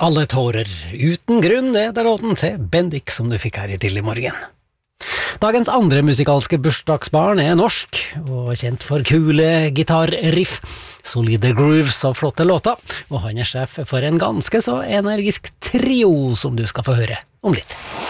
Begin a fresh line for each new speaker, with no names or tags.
Alle tårer, uten grunn, det er låten til Bendik som du fikk her i tidlig morgen. Dagens andre musikalske bursdagsbarn er norsk, og kjent for kule gitarriff, solide grooves og flotte låter, og han er sjef for en ganske så energisk trio som du skal få høre om litt.